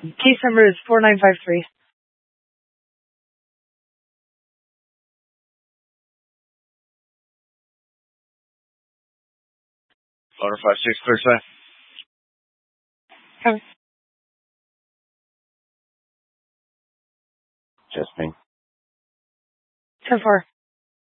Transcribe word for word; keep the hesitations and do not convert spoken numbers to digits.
Case number is four nine five three. Floater five six, clear side. Come. Just me. ten four.